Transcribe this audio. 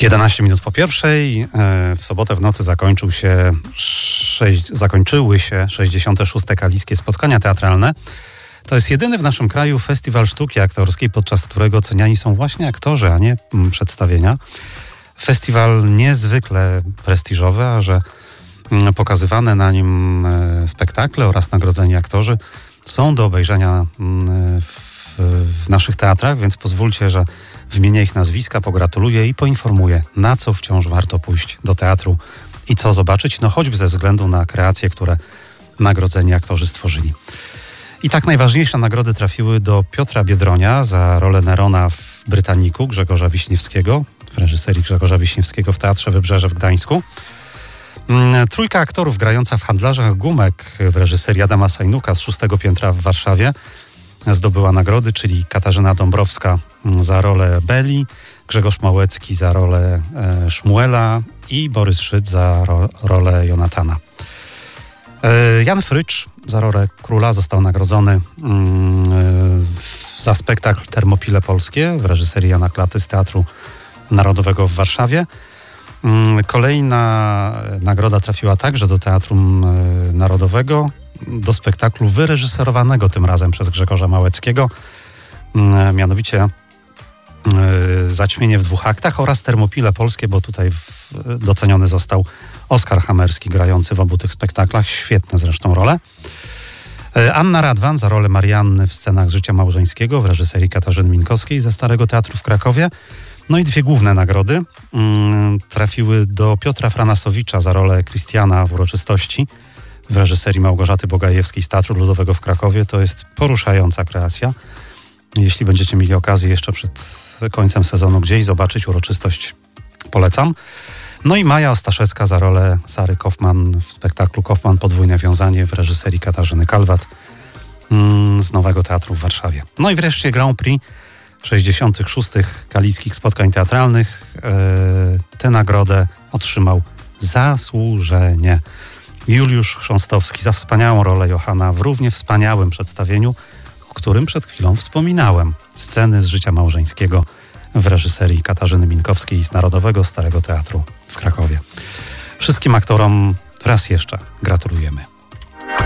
11 minut po pierwszej. W sobotę w nocy zakończyły się 66. Kaliskie Spotkania Teatralne. To jest jedyny w naszym kraju festiwal sztuki aktorskiej, podczas którego oceniani są właśnie aktorzy, a nie przedstawienia. Festiwal niezwykle prestiżowy, a że pokazywane na nim spektakle oraz nagrodzeni aktorzy są do obejrzenia w naszych teatrach, więc pozwólcie, że wymienię ich nazwiska, pogratuluję i poinformuję, na co wciąż warto pójść do teatru i co zobaczyć, no choćby ze względu na kreacje, które nagrodzeni aktorzy stworzyli. I tak najważniejsze nagrody trafiły do Piotra Biedronia za rolę Nerona w Brytaniku Grzegorza Wiśniewskiego, w reżyserii Grzegorza Wiśniewskiego w Teatrze Wybrzeże w Gdańsku. Trójka aktorów grająca w Handlarzach Gumek w reżyserii Adama Sajnuka z 6. piętra w Warszawie zdobyła nagrody, czyli Katarzyna Dąbrowska za rolę Beli, Grzegorz Małecki za rolę Szmuela i Borys Szyc za rolę Jonatana. Jan Frycz za rolę króla został nagrodzony za spektakl Termopile Polskie w reżyserii Jana Klaty z Teatru Narodowego w Warszawie. Kolejna nagroda trafiła także do Teatrum Narodowego, do spektaklu wyreżyserowanego tym razem przez Grzegorza Małeckiego, mianowicie Zaćmienie w 2 aktach oraz Termopile Polskie, bo tutaj doceniony został Oskar Hamerski grający w obu tych spektaklach, świetne zresztą role. Anna Radwan za rolę Marianny w Scenach z życia małżeńskiego w reżyserii Katarzyny Minkowskiej ze Starego Teatru w Krakowie. No i 2 główne nagrody trafiły do Piotra Franasowicza za rolę Krystiana w Uroczystości w reżyserii Małgorzaty Bogajewskiej z Teatru Ludowego w Krakowie. To jest poruszająca kreacja. Jeśli będziecie mieli okazję jeszcze przed końcem sezonu gdzieś zobaczyć Uroczystość, polecam. No i Maja Ostaszewska za rolę Sary Kaufman w spektaklu Kaufman Podwójne Wiązanie w reżyserii Katarzyny Kalwat z Nowego Teatru w Warszawie. No i wreszcie Grand Prix 66. Kaliskich Spotkań Teatralnych. Tę nagrodę otrzymał zasłużenie Juliusz Chrząstowski za wspaniałą rolę Johana w równie wspaniałym przedstawieniu, o którym przed chwilą wspominałem. Sceny z życia małżeńskiego w reżyserii Katarzyny Minkowskiej z Narodowego Starego Teatru w Krakowie. Wszystkim aktorom raz jeszcze gratulujemy.